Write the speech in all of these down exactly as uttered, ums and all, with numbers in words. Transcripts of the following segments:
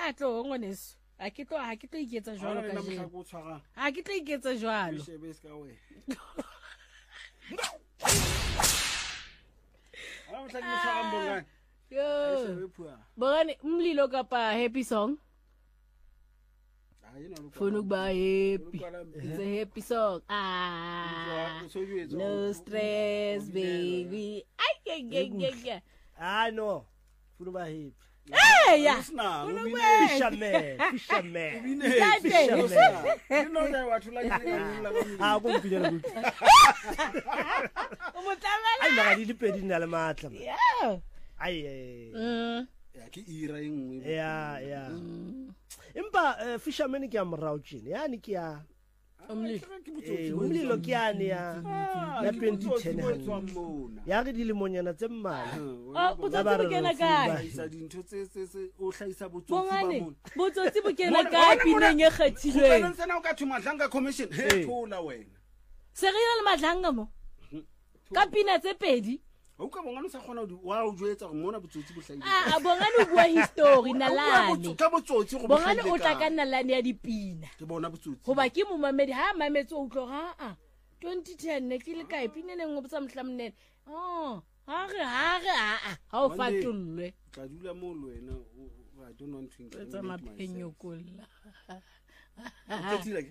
a tlo ngwaneso a ke tlo a ke tlo iketsa jwalo ka je a ke tlo iketsa jwalo yo bongane umlilo kapa happy song Funu ba happy. It's a happy song. Ah, no stress, baby. Ay, ay, ay, ay, ay. Ah, no. Funu ba happy. Hey, yeah. Funu ba fisherman, fisherman. Fisherman. You know that what you like. Ah, go mpidela good. Umutamela. Ay, naka di pedi na le matla. Yeah. Ay, ay. Mm. Ya ke ira engwe. Yeah, yeah. Impa fisherman ke amrao tjene yani ke ya umlilo eh umlilo ke yani ya ya twenty ten ya re di le monyana tse mmala ah botsotsi bo kena kae isa dintho tse tse o hlaisa botsotsi ba mona botsotsi bo kena kae pineng e kgethilweng go tsena o ka thuma Madlanga commission he thola wena se re ile le Madlanga mo ka pina tse pedi o ka bongana sa khona wa o jwetsa go mona botsotsi bo hlaile ah bongane o bua history nalane ka botsotsi go bongane o tla ka nalane ya dipina ke bona botsotsi go ba ke mo mamedi ha mametse o tlo ga a twenty ten ne ke le kae pina ne ngo botsa mhlamnene oh ha re ha re a a ha o fatullwe tla dula mo le wena I don't want to include tsa maphenyo kolla ke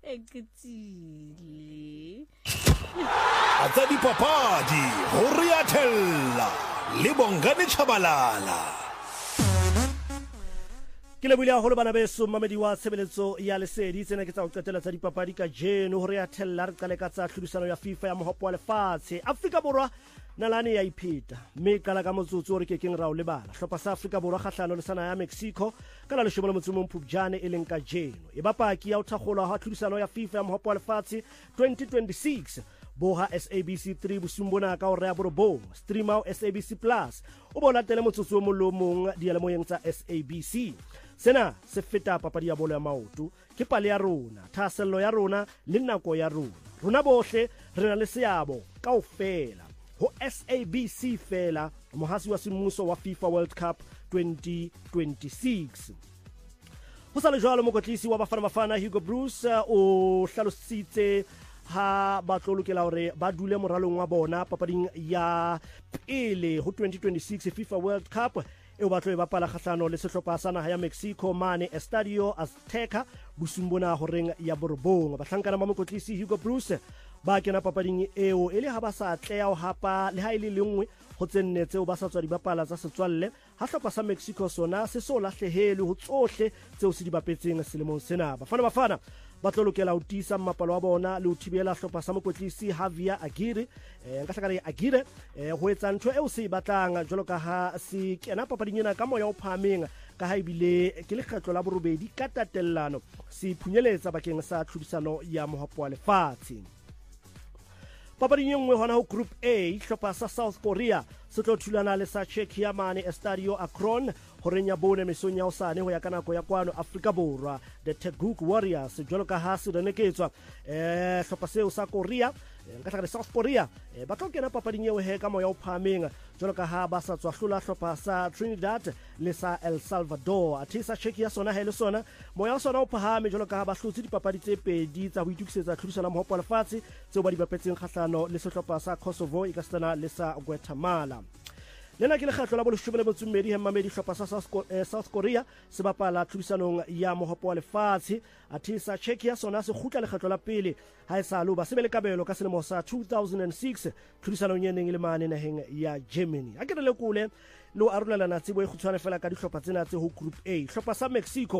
eketsile Atsa dipapadi ho riathella le Bongane Chabalala. ke le buile haholo bana beso mamedi wa tshebeletso ya lesedi tsena ke tsa go qetela tsa dipapadi ka jeno ho riathella re qale ka tsa tlhodisano ya FIFA ya mohopo wa lefatshe Afrika Borwa nalane ya ipheta mme kala ka motsotso o re ke keng ra o lebala hlopa sa Afrika Borwa kgahlano le sana ya Mexico ka la leshome le motso mo Phupjane e leng ka jeno e bapaki ya o thakgolwa ha tlhodisano ya FIFA ya mohopo wa lefatshe twenty twenty-six boha S A B C three busumbona ka o re ya borobong streama S A B C Plus o bona tele motsotso mo lomong di le moyeng tsa S A B C sena se feta papadi ya bolo ya maoto ke pale ya rona thasello ya rona le nako ya rona rona bohle re na le seabo kaofela ho S A B C fela mohasi wa semmuso wa FIFA World Cup twenty twenty-six ho sa le jwalo mokotlisi wa Bafana Bafana Hugo Bruce o hlalositse ha ba tlo lokela hore ba dule moralong wa bona papading ya pele ho twenty twenty-six FIFA World Cup e o batlo e bapala kgahlano le sehlopha sa naha ya Mexico mane Estadio Azteca busumbona horeng ya borobong bahlankana ba mokotlisi Hugo Bruce ba kena papading eo ele ha ba sa tleya o hapa le ha ile lengwe ho tsennetse o ba sa tswa di bapala tsa setswalle ha hlopa sa Mexico sona se so lahlehele ho tsohle tseo se di bapetseng selemong sena Bafana Bafana ba tlo lokela ho tisa mmapalo wa bona le ho thibela hlopa sa mokotlisi Javier Aguirre eh nka hlaka re Aguirre eh ho etsa ntho eo se batlang jwalo ka ha se kena papading ena ka moya o phameng ka ha ibile ke le kgetlo la borobedi ka tatellano se phunyeletsa bakeng sa tlhodisano ya mohopo wa lefatshe papading e nngwe hona ho group A hlopa sa South Korea se tlo thulana le sa Czechia mane Estadio Akron horeng ya bone mesong ya osane ho ya ka nako ya kwano Afrika Borwa the Teguk Warriors jwalo ka ha se reneketswa eh hlopa seo sa Korea nka tlhaka South Korea ba tlo kena papading eo he ka moya o phameng jwalo ka ha ba sa tswa hlola hlopa sa Trinidad le sa El Salvador athisa Czechia sona hele sona moya o sona o phahame jwalo ka ha ba hlotse dipapadi tse pedi tsa ho itukisetsa tlhodisano mohopo wa lefatshe tseo ba di bapetseng kgahlano le sehlopha sa Kosovo e ka stana le sa Guatemala lena ke le kgetlo la boleshome le motsumedi he mamedi hlopa sa South Korea se bapala tlhodisanong ya mohopo wa lefatshe athisa Czechia sona se khutla le kgetlo la pele ha e sa lo ba se be le kabelo ka selemo sa two thousand six tlhodisanong ye neng le mane naheng ya Germany a ke re le kule lo arolelana tsebo e khutshwane fela ka dihlopha tsena tse ho group A hlopa sa Mexico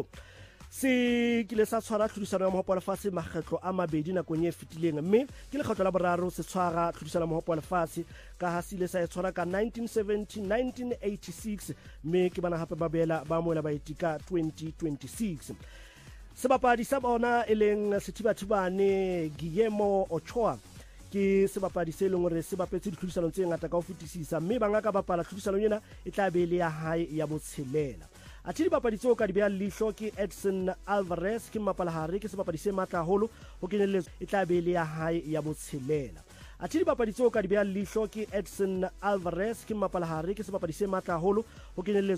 se kile sa tshwara tlhodisano ya mohopo wa lefatshe makgetlo a mabedi nakong e fetileng mme ke le kgetlo la boraro se tshwara tlhodisano ya mohopo wa lefatshe ka ha sile sa e tshwara ka nineteen seventy nineteen eighty-six mme ke bana hape ba bela ba moela baeti ka twenty twenty-six sebapadi sa bona e leng sethibathibane Guillermo Ochoa ke sebapadi se leng hore se bapetse ditlhodisano tse ngata ka ho fetisisa mme ba nga ka bapala tlhodisano ena e tla be le ya hae ya botshelela athi dipapadi tseo ka di beha leihlo ke Edson Alvarez ke mapalahare ke sebapadi se matla haholo ho kenyelletsa e tla be le ya hae ya botshelela athi dipapadi tseo ka di beha leihlo ke Edson Alvarez ke mapalahare ke sebapadi se matla haholo ho kenyelletsa